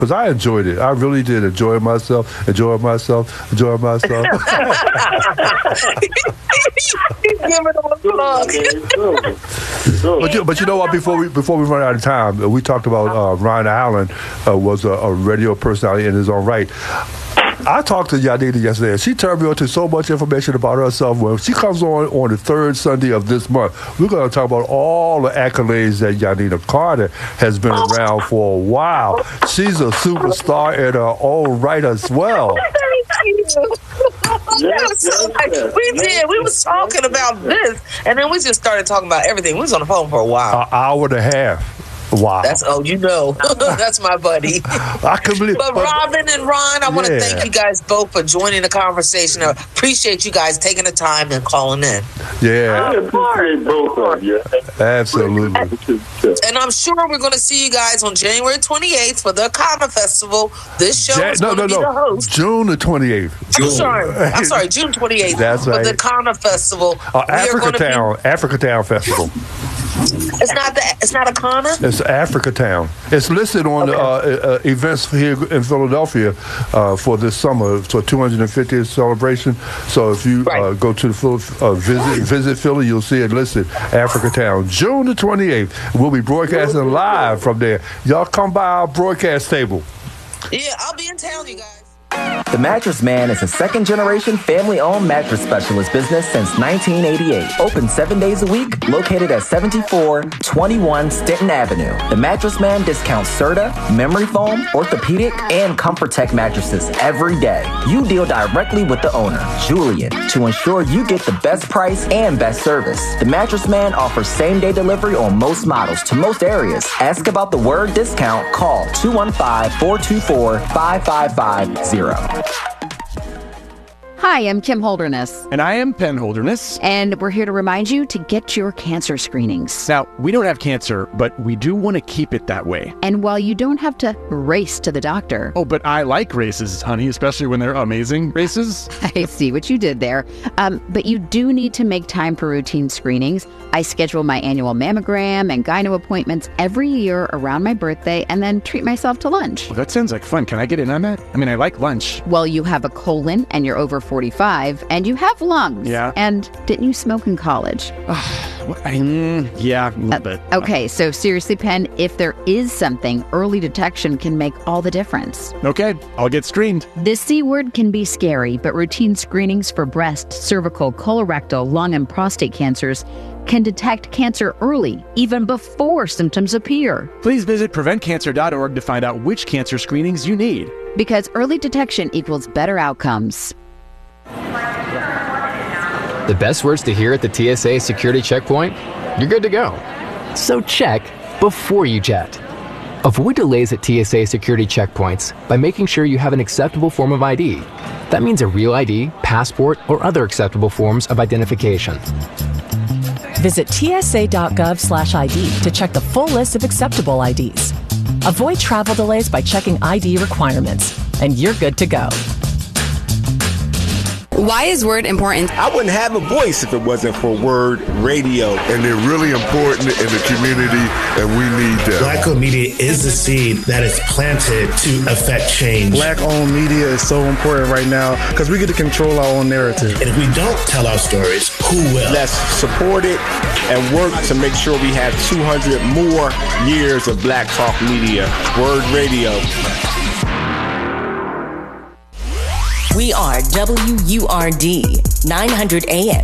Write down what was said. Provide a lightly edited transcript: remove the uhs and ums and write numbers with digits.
Because I enjoyed it. I really did enjoy myself. He's giving them a plug. But you know what? Before we run out of time, we talked about Ryan Allen was a radio personality in his own right. I talked to Yanita yesterday, and she turned me on to so much information about herself. When she comes on the third Sunday of this month, we're going to talk about all the accolades that Yanita Carter has been around for a while. She's a superstar in her own right as well. We did. We was talking about this, and then we just started talking about everything. We was on the phone for a while. An hour and a half. Wow. That's that's my buddy. I can believe. But Robin and Ron, I want to thank you guys both for joining the conversation. I appreciate you guys taking the time and calling in. Yeah. Of course. Both of you. Absolutely. And I'm sure we're going to see you guys on January 28th for the Akana Festival. This show is going to be the host. June the 28th. I'm sorry, June 28th. That's right. For the Akana Festival. Africa Town Festival. It's not Akana? It's Africa Town. It's listed on events here in Philadelphia for this summer for 250th celebration. So if you go to the visit Philly, you'll see it listed, Africa Town, June the 28th. We'll be broadcasting live from there. Y'all come by our broadcast table. Yeah, I'll be in town, you guys. The Mattress Man is a second-generation family-owned mattress specialist business since 1988. Open 7 days a week, located at 7421 Stenton Avenue. The Mattress Man discounts Serta, memory foam, orthopedic, and ComfortTech mattresses every day. You deal directly with the owner, Julian, to ensure you get the best price and best service. The Mattress Man offers same-day delivery on most models to most areas. Ask about the word discount. Call 215-424-5550. Hi, I'm Kim Holderness. And I am Penn Holderness. And we're here to remind you to get your cancer screenings. Now, we don't have cancer, but we do want to keep it that way. And while you don't have to race to the doctor. Oh, but I like races, honey, especially when they're amazing races. I see what you did there. But you do need to make time for routine screenings. I schedule my annual mammogram and gyno appointments every year around my birthday and then treat myself to lunch. Well, that sounds like fun. Can I get in on that? I mean, I like lunch. Well, you have a colon and you're over 45 and you have lungs. Yeah. And didn't you smoke in college? Yeah, a little bit. Okay, so seriously, Penn, if there is something, early detection can make all the difference. Okay, I'll get screened. The C word can be scary, but routine screenings for breast, cervical, colorectal, lung, and prostate cancers can detect cancer early, even before symptoms appear. Please visit PreventCancer.org to find out which cancer screenings you need. Because early detection equals better outcomes. The best words to hear at the TSA security checkpoint? You're good to go. So check before you jet. Avoid delays at TSA security checkpoints by making sure you have an acceptable form of ID. That means a real ID, passport, or other acceptable forms of identification. Visit tsa.gov/ID to check the full list of acceptable IDs. Avoid travel delays by checking ID requirements, and you're good to go. Why is Word important? I wouldn't have a voice if it wasn't for Word Radio. And they're really important in the community, and we need them. Black-owned media is the seed that is planted to affect change. Black-owned media is so important right now because we get to control our own narrative. And if we don't tell our stories, who will? Let's support it and work to make sure we have 200 more years of Black Talk Media. Word Radio. We are WURD 900 AM.